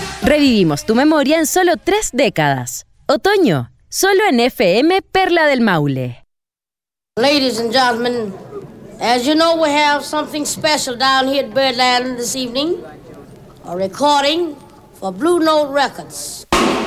Revivimos tu memoria en solo 3 décadas. Otoño, solo en FM Perla del Maule. Ladies and gentlemen, as you know, we have something special down here at Birdland this evening. A recording for Blue Note Records.